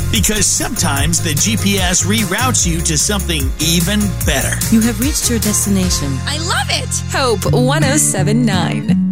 Because sometimes the GPS reroutes you to something even better. You have reached your destination. I love it. Hope 1079.